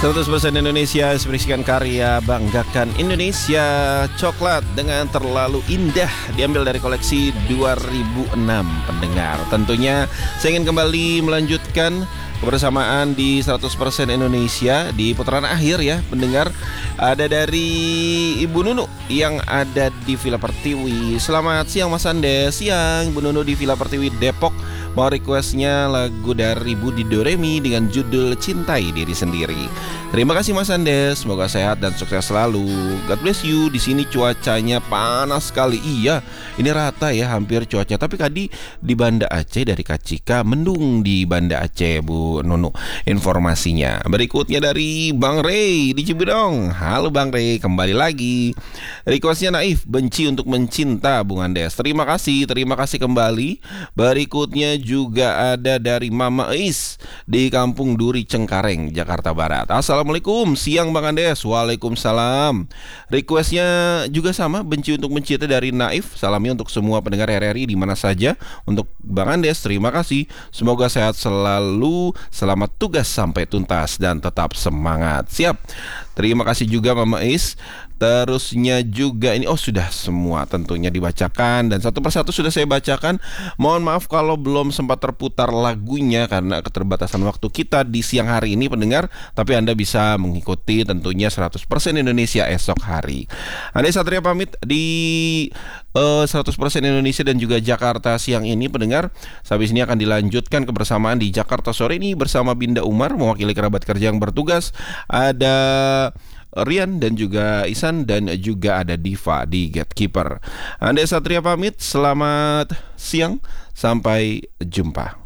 100% Indonesia, ekspresikan karya, banggakan Indonesia. Coklat dengan terlalu indah diambil dari koleksi 2006 pendengar. Tentunya saya ingin kembali melanjutkan kebersamaan di 100% Indonesia di putaran akhir ya pendengar. Ada dari Ibu Nunu yang ada di Villa Pertiwi. Selamat siang Mas Andes. Siang Ibu Nunu di Villa Pertiwi Depok. Mau requestnya lagu dari Budi Doremi dengan judul Cintai Diri Sendiri. Terima kasih Mas Andes, semoga sehat dan sukses selalu. God bless you. Di sini cuacanya panas sekali. Iya, ini rata ya hampir cuaca. Tapi tadi di Banda Aceh dari Kacika mendung di Banda Aceh Bu Nunu informasinya. Berikutnya dari Bang Rey di Cibidong. Halo Bang Rey, kembali lagi. Requestnya Naif, benci untuk mencinta Bung Andes. Terima kasih kembali. Berikutnya juga ada dari Mama Is di Kampung Duri Cengkareng, Jakarta Barat. Assalamualaikum, siang Bang Andes. Waalaikumsalam. Requestnya juga sama, benci untuk mencinta dari Naif. Salamnya untuk semua pendengar RRI di mana saja. Untuk Bang Andes, terima kasih. Semoga sehat selalu, selamat tugas sampai tuntas dan tetap semangat. Siap. Terima kasih juga Mama Is. Terusnya juga ini sudah semua tentunya dibacakan dan satu persatu sudah saya bacakan. Mohon maaf kalau belum sempat terputar lagunya karena keterbatasan waktu kita di siang hari ini pendengar. Tapi Anda bisa mengikuti tentunya 100% Indonesia esok hari. Anda Satria pamit di 100% Indonesia dan juga Jakarta siang ini pendengar. Habis ini akan dilanjutkan kebersamaan di Jakarta sore ini bersama Binda Umar mewakili kerabat kerja yang bertugas. Ada Rian dan juga Isan dan juga ada Diva di Gatekeeper. Anda Satria pamit, selamat siang, sampai jumpa.